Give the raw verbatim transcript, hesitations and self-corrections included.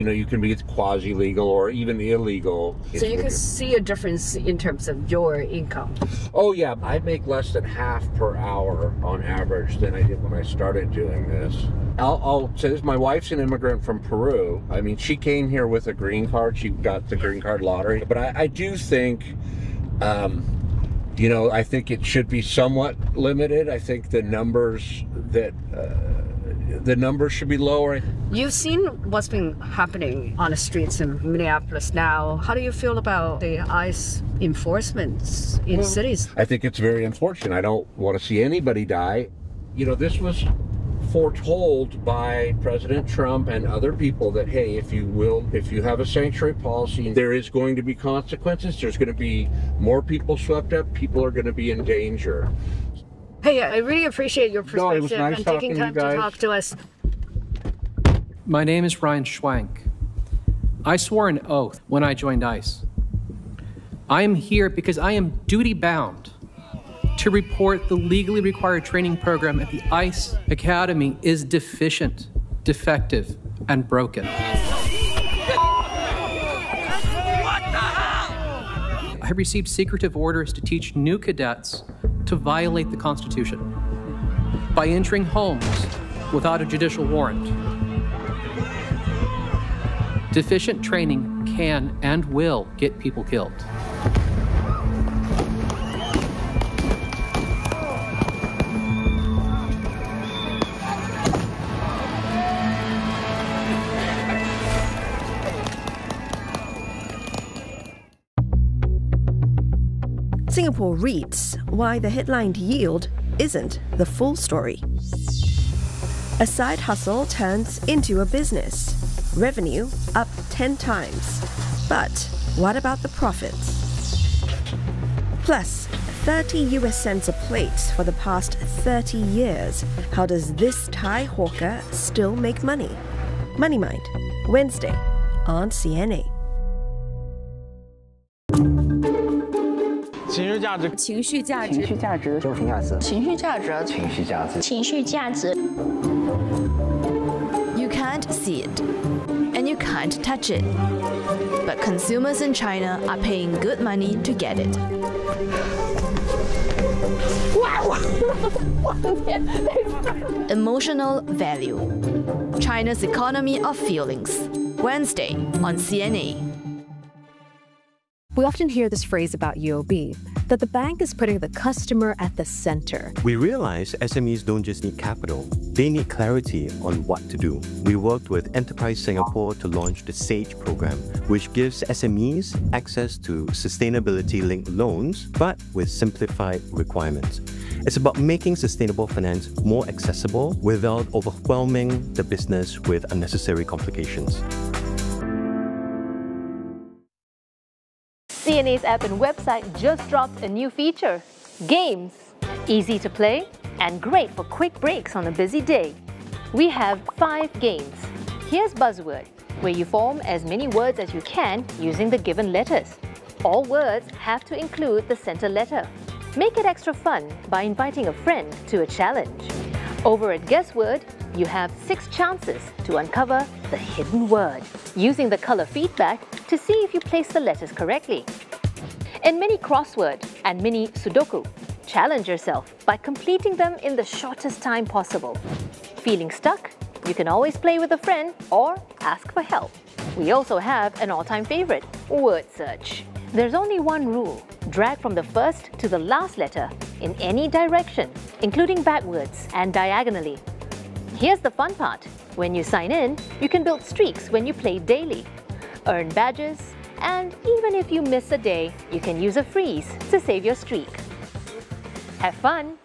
You know, you can be quasi-legal or even illegal. So you can see a difference in terms of your income? Oh yeah, I make less than half per hour on average than I did when I started doing this. I'll, I'll say this, my wife's an immigrant from Peru. I mean, she came here with a green card. She got the green card lottery. But I, I do think, um, you know, I think it should be somewhat limited. I think the numbers that... Uh, the numbers should be lower. You've seen what's been happening on the streets in Minneapolis now. How do you feel about the ICE enforcement in well, cities? I think it's very unfortunate. I don't want to see anybody die. You know, this was foretold by President Trump and other people that, hey, if you will, if you have a sanctuary policy, there is going to be consequences. There's going to be more people swept up. People are going to be in danger. Hey, I really appreciate your perspective no, it was nice and taking time to talk to us. My name is Ryan Schwank. I swore an oath when I joined ICE. I am here because I am duty-bound to report the legally required training program at the ICE Academy is deficient, defective, and broken. What the hell? I received secretive orders to teach new cadets to violate the Constitution by entering homes without a judicial warrant. Deficient training can and will get people killed. Singapore reads why the headline yield isn't the full story. A side hustle turns into a business. Revenue up ten times. But what about the profits? Plus, thirty U S cents a plate for the past thirty years. How does this Thai hawker still make money? Money Mind, Wednesday on C N A. 情绪价值， 情绪价值， 情绪价值， 情绪价值， 情绪价值， 情绪价值， 情绪价值。 You can't see it, and you can't touch it, but consumers in China are paying good money to get it. Emotional value. China's economy of feelings. Wednesday on C N A. We often hear this phrase about U O B, that the bank is putting the customer at the center. We realize S M Es don't just need capital, they need clarity on what to do. We worked with Enterprise Singapore to launch the SAGE program, which gives S M Es access to sustainability-linked loans, but with simplified requirements. It's about making sustainable finance more accessible without overwhelming the business with unnecessary complications. C N A's app and website just dropped a new feature, Games. Easy to play and great for quick breaks on a busy day. We have five games. Here's Buzzword, where you form as many words as you can using the given letters. All words have to include the center letter. Make it extra fun by inviting a friend to a challenge. Over at Guessword, you have six chances to uncover the hidden word, using the color feedback to see if you place the letters correctly. In Mini Crossword and Mini Sudoku, challenge yourself by completing them in the shortest time possible. Feeling stuck? You can always play with a friend or ask for help. We also have an all-time favorite, Word Search. There's only one rule. Drag from the first to the last letter in any direction, including backwards and diagonally. Here's the fun part. When you sign in, you can build streaks when you play daily, earn badges, and even if you miss a day, you can use a freeze to save your streak. Have fun!